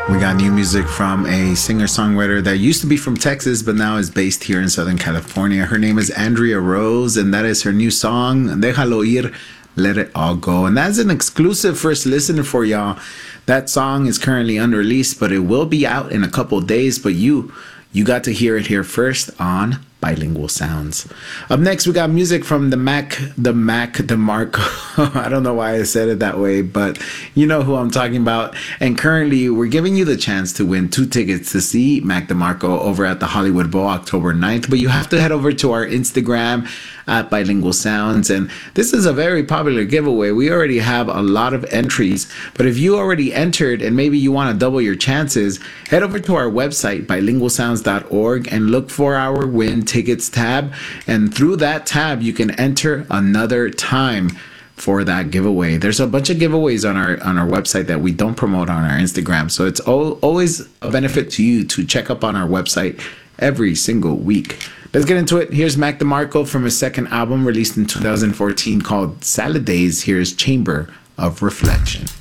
We got new music from a singer-songwriter that used to be from Texas, but now is based here in Southern California. Her name is Andrea Rose, and that is her new song, Déjalo Ir, Let It All Go. And that's an exclusive first listener for y'all. That song is currently unreleased, but it will be out in a couple days. But you got to hear it here first on Bilingual Sounds. Up next, we got music from the Mac DeMarco. I don't know why I said it that way, but you know who I'm talking about. And currently, we're giving you the chance to win 2 tickets to see Mac DeMarco over at the Hollywood Bowl October 9th. But you have to head over to our Instagram at Bilingual Sounds. And this is a very popular giveaway. We already have a lot of entries. But if you already entered and maybe you want to double your chances, head over to our website, bilingualsounds.org, and look for our win tickets tab, and through that tab you can enter another time for that giveaway. There's a bunch of giveaways on our website that we don't promote on our Instagram, so it's always a benefit to you to check up on our website every single week. Let's get into it. Here's Mac DeMarco from his second album released in 2014 called Salad Days. Here's Chamber of Reflection.